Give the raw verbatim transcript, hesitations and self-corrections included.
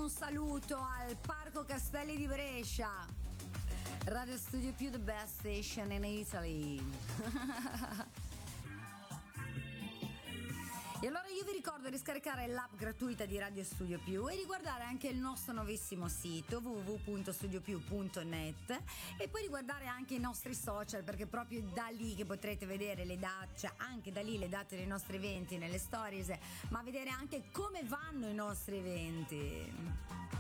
un saluto al Parco Castelli di Brescia. Radio Studio Più, the best station in Italy. E allora io vi ricordo di scaricare l'app gratuita di Radio Studio Più e di guardare anche il nostro nuovissimo sito w w w punto studio più punto net e poi di guardare anche i nostri social, perché proprio da lì che potrete vedere le date, cioè anche da lì le date dei nostri eventi nelle stories, ma vedere anche come vanno i nostri eventi.